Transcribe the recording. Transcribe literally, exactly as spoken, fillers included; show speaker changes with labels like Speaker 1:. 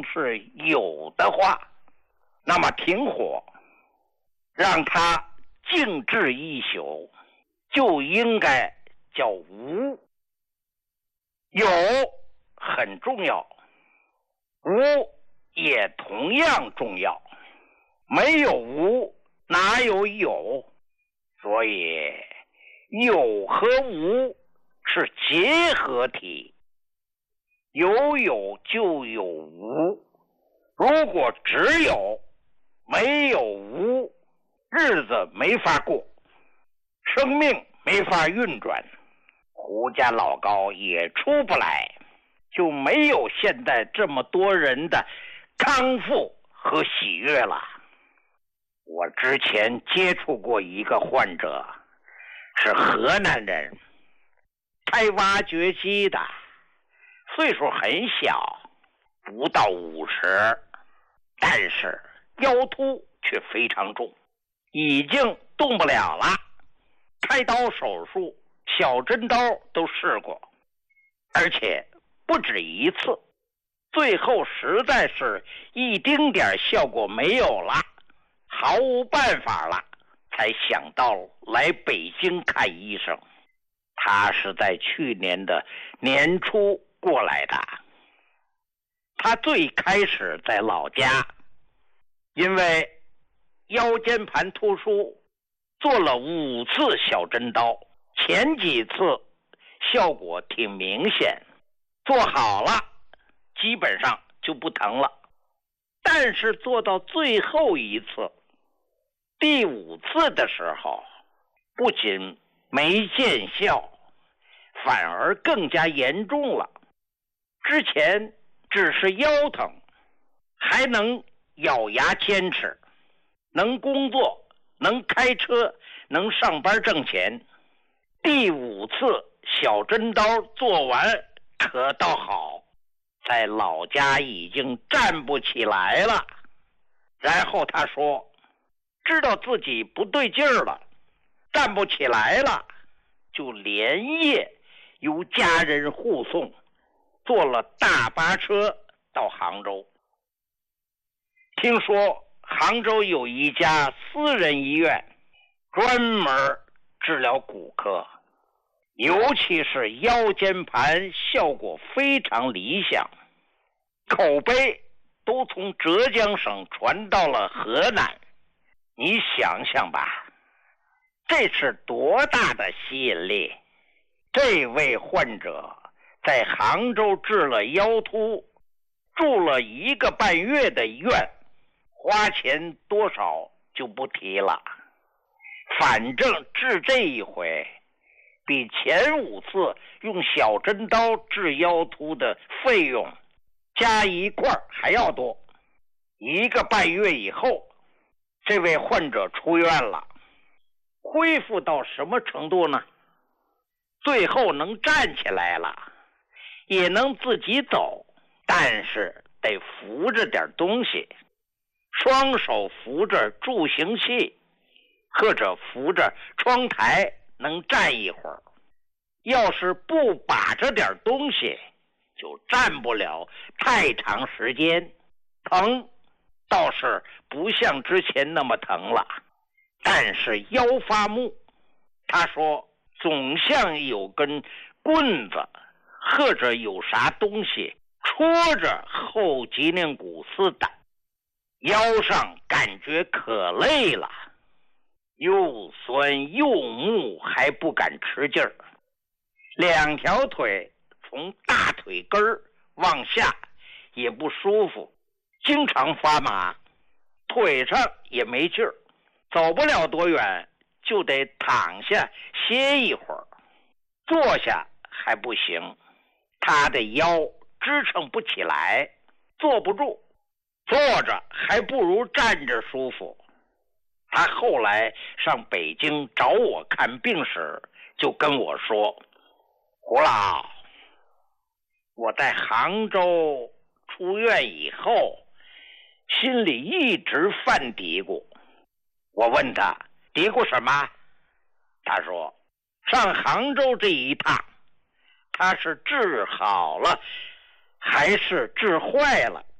Speaker 1: 是有的话，那么停火，让它静置一宿，就应该叫无。有很重要，无也同样重要，没有无哪有有？所以有和无是结合体，有有就有无。如果只有没有无，日子没法过，生命没法运转，胡家老高也出不来，就没有现在这么多人的康复和喜悦了。我之前接触过一个患者，是河南人，开挖掘机的，岁数很小，不到五十，但是腰突却非常重，已经动不了了，开刀手术小针刀都试过，而且不止一次，最后实在是一丁点效果没有了，毫无办法了，才想到来北京看医生。他是在去年的年初过来的。他最开始在老家，因为腰间盘突出，做了五次小针刀，前几次效果挺明显，做好了基本上就不疼了。但是做到最后一次，第五次的时候，不仅没见效，反而更加严重了。之前只是腰疼，还能咬牙坚持，能工作，能开车，能上班挣钱。第五次小针刀做完可倒好，在老家已经站不起来了。然后他说知道自己不对劲儿了，站不起来了，就连夜由家人护送，坐了大巴车到杭州。听说杭州有一家私人医院，专门治疗骨科，尤其是腰间盘效果非常理想，口碑都从浙江省传到了河南。你想想吧，这是多大的吸引力！这位患者在杭州治了腰突，住了一个半月的院，花钱多少就不提了，反正治这一回比前五次用小针刀治腰突的费用加一块还要多。一个半月以后，这位患者出院了，恢复到什么程度呢？最后能站起来了，也能自己走，但是得扶着点东西，双手扶着助行器或者扶着窗台能站一会儿。要是不把着点东西，就站不了太长时间。疼倒是不像之前那么疼了，但是腰发木，他说总像有根棍子或者有啥东西戳着后脊梁骨似的，腰上感觉可累了，又酸又木，还不敢吃劲儿，两条腿从大腿根儿往下也不舒服，经常发麻，腿上也没劲儿，走不了多远就得躺下歇一会儿，坐下还不行，他的腰支撑不起来，坐不住，坐着还不如站着舒服。他后来上北京找我看病时就跟我说，胡老，我在杭州出院以后心里一直犯嘀咕。我问他嘀咕什么？他说上杭州这一趟，他是治好了还是治坏了？